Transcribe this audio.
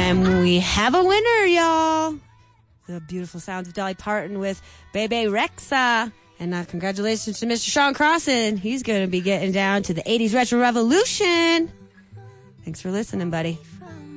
And we have a winner, y'all. The beautiful sounds of Dolly Parton with Bebe Rexha. And congratulations to Mr. Sean Crossan. He's going to be getting down to the 80s Retro Revolution. Thanks for listening, buddy.